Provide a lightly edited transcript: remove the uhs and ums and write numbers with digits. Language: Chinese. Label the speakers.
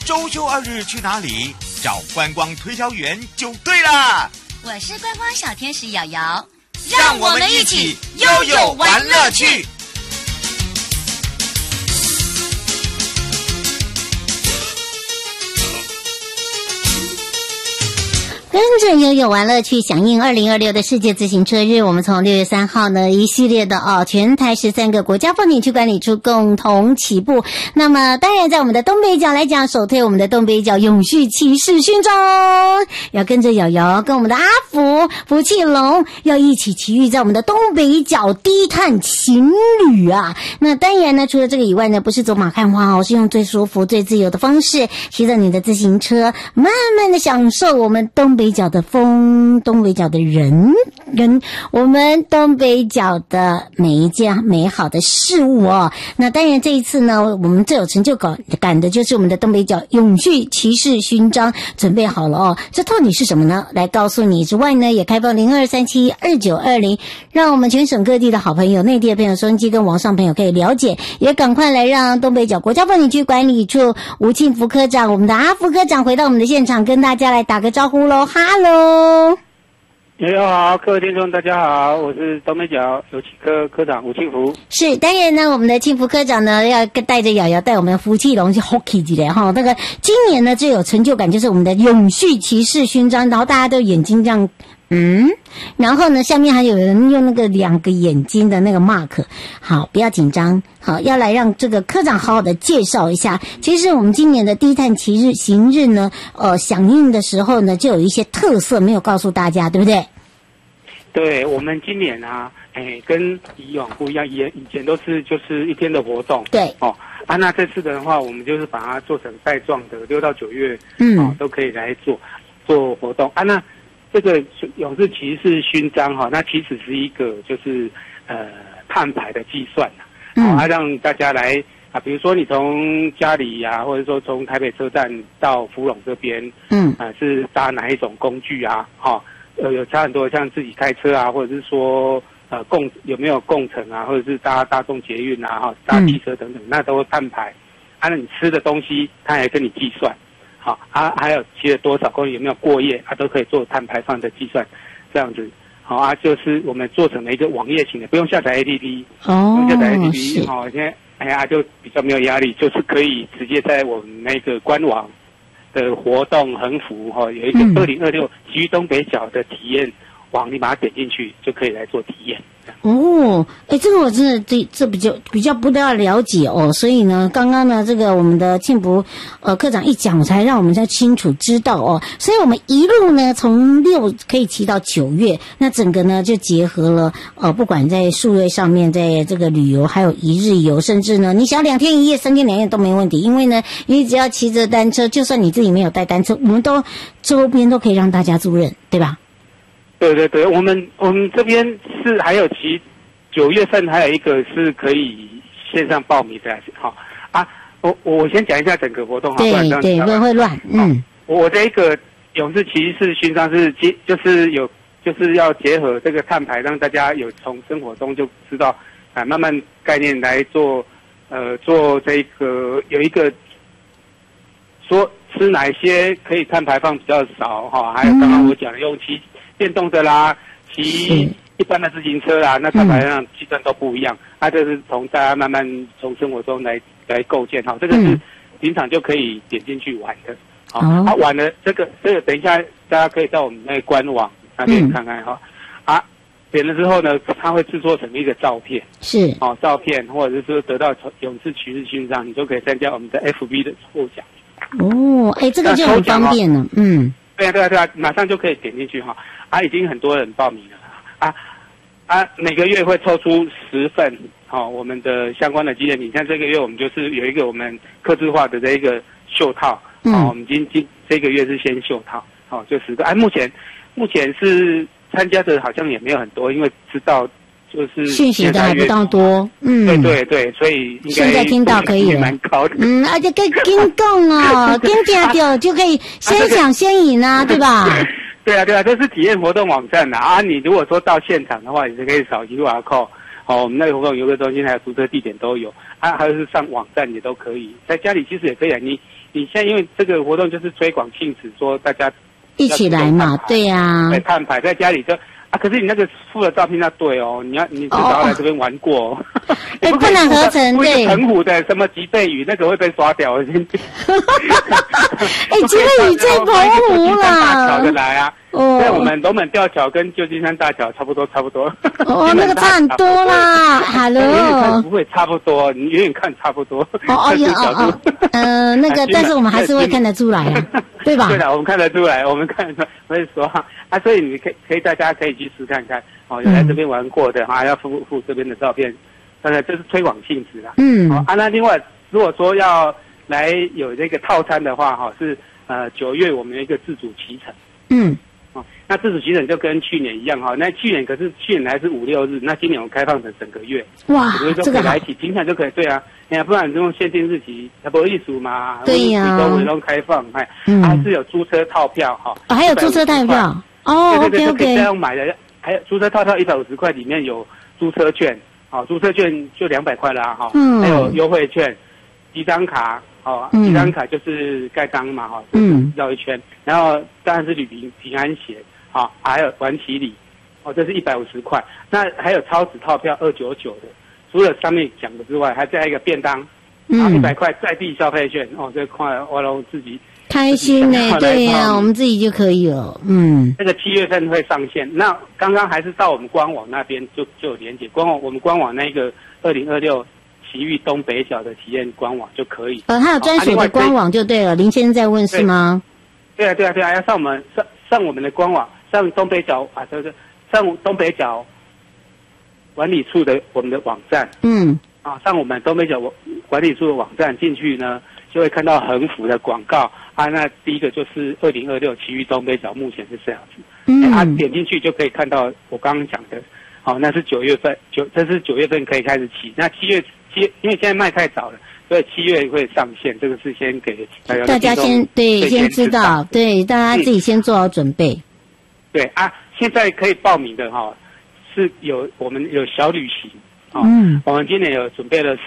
Speaker 1: 周休2日去哪里？找观光推销员就对了。
Speaker 2: 我是观光小天使瑶瑶，
Speaker 1: 让我们一起悠悠玩乐趣。
Speaker 3: 跟着悠悠玩乐趣，响应2026的世界自行车日，我们从6月3号呢一系列的全台13个国家风景区管理处共同起步。那么当然在我们的东北角来讲，首推我们的东北角永续骑士勋章，要跟着瑶瑶跟我们的阿福气龙要一起骑驭在我们的东北角低碳情侣啊。那当然呢，除了这个以外呢，不是走马看花是用最舒服最自由的方式骑着你的自行车，慢慢的享受我们东北角的风，东北角的人，跟我们东北角的每一件美好的事物那当然这一次呢，我们最有成就感的就是我们的东北角永续骑士勋章准备好了这到底是什么呢？来告诉你之外呢，也开放02372920，让我们全省各地的好朋友、内地的朋友、收音机跟网上朋友可以了解，也赶快来让东北角国家风景区管理处吴庆福科长，我们的阿福科长回到我们的现场，跟大家来打个招呼喽。Hello，
Speaker 4: 你好，各位听众大家好，我是东北角油漆科科长吴庆福。
Speaker 3: 是，当然呢，我们的庆福科长呢要带着瑶瑶带我们的福气龙去 hockey 起来那个今年呢最有成就感就是我们的永续骑士勋章，然后大家都眼睛这样然后呢下面还有人用那个2个眼睛的那个 mark。 好，不要紧张，好，要来让这个科长好好的介绍一下。其实我们今年的低碳行日呢响应的时候呢就有一些特色没有告诉大家，对不对？
Speaker 4: 对，我们今年跟以往不一样，以前都是就是一天的活动，
Speaker 3: 对
Speaker 4: 那这次的话我们就是把它做成带状的，6到9月都可以来做活动那这个永续骑士勋章那其实是一个就是碳排的计算让大家来比如说你从家里或者说从台北车站到福隆这边是搭哪一种工具有差很多，像自己开车或者是说有没有共乘或者是搭大众捷运搭汽车等等，那都会碳排那你吃的东西它也跟你计算还有骑了多少公里，有没有过夜都可以做碳排放的计算，这样子就是我们做成了一个网页型的，不用下载 APP 不用下载 APP 现在就比较没有压力，就是可以直接在我们那个官网的活动横幅有一个2026骑驭东北角的体验网，你把它点进去就可以来做体验。
Speaker 3: 这个我真的这比较不大了解所以呢刚刚呢这个我们的庆福科长一讲，才让我们才清楚知道所以我们一路呢从6可以骑到9月，那整个呢就结合了不管在数位上面，在这个旅游还有一日游，甚至呢你想2天1夜3天2夜都没问题，因为呢你只要骑着单车，就算你自己没有带单车，我们都周边都可以让大家租赁，对吧？
Speaker 4: 对，我们这边是还有9月份还有一个是可以线上报名的我先讲一下整个活动
Speaker 3: 对，不会乱
Speaker 4: 我这个永续骑士勋章是就是要结合这个碳排，让大家有从生活中就知道慢慢概念来做这个有一个说吃哪些可以碳排放比较少还有刚刚我讲的用骑电动的啦，骑一般的自行车啦，那碳排量计算都不一样这是从大家慢慢从生活中来构建这个是平常就可以点进去玩的玩了这个等一下大家可以到我们那个官网那边看看点了之后呢，它会制作成一个照片，
Speaker 3: 是
Speaker 4: 照片或者是说得到永续骑士勋章，你就可以参加我们的 FB 的抽奖
Speaker 3: 这个就很方便了
Speaker 4: 对啊，马上就可以点进去已经很多人报名了每个月会抽出10份我们的相关的纪念品，像这个月我们就是有一个我们客制化的这一个袖套我们这个月是先袖套就10个目前是参加的好像也没有很多，因为知道就是
Speaker 3: 讯息的还不当多
Speaker 4: 对，所以应该
Speaker 3: 现在听到可以了，
Speaker 4: 蛮高的
Speaker 3: 而且可以跟讲跟加掉就可以先抢先赢对吧？
Speaker 4: 对啊，这是体验活动网站你如果说到现场的话，你就可以扫 QR code 我们那个活动游乐中心还有租车地点都有还有是上网站也都可以，在家里其实也可以你现在因为这个活动就是推广性质，说大家
Speaker 3: 一起来嘛，对呀，
Speaker 4: 对，看牌在家里就啊，可是你那个附的照片要对哦，你至少要来这边玩过哦。
Speaker 3: 哎，不能合成对。
Speaker 4: 澎湖的什么吉贝屿那个会被刷掉。哎，吉
Speaker 3: 贝屿在澎湖啦。
Speaker 4: 大桥的来啊。哦。对，我们龙门吊桥跟旧金山大桥差不多。
Speaker 3: 哦，那个差很多啦。Hello。
Speaker 4: 远远看不会差不多，你远远看差不多。
Speaker 3: 那个，但是我们还是会看得出来啊，对吧？
Speaker 4: 对的，我们看得出来，我们看得出来，所以说啊，所以你可以大家可以去试看看哦，有来这边玩过的要附这边的照片，当然这是推广性质啦。那另外如果说要来有这个套餐的话是9月我们有一个自主骑乘。那自主骑乘就跟去年一样那去年还是5、6日，那今年我们开放成整个月。
Speaker 3: 哇，
Speaker 4: 这个来一起平常就可以，对啊，不然用限定日期它不艺术嘛，
Speaker 3: 对呀，
Speaker 4: 都围拢开放，还是有租车套票
Speaker 3: 还有租车套票
Speaker 4: 哦，对，可以这样买的，还有租车套票150块，里面有租车券，租车券就200块啦还有优惠券、几张卡。几张卡就是盖章嘛绕一圈，然后当然是旅平安险还有玩骑礼这是150块，那还有超值套票299的，除了上面讲的之外，还加一个便当100块在地消费券这块我都自己
Speaker 3: 开心呢，对呀，我们自己就可以了。
Speaker 4: 这个7月份会上线，那刚刚还是到我们官网那边就有连结，我们官网那个2026奇遇东北角的体验官网就可以。
Speaker 3: 它有专属的官网就对了。林先生在问是吗？
Speaker 4: 对啊，要上我们的官网，上东北角上东北角管理处的我们的网站。上我们东北角管理处的网站进去呢，就会看到横幅的广告那第一个就是2026奇遇东北角，目前是这样子。点进去就可以看到我刚刚讲的。那是9月份，这是9月份可以开始起。那7月，因为现在卖太早了，所以7月会上线。这个是先给大家
Speaker 3: 先知道，对，大家自己先做好准备。
Speaker 4: 对现在可以报名的是我们有小旅行我们今年有准备了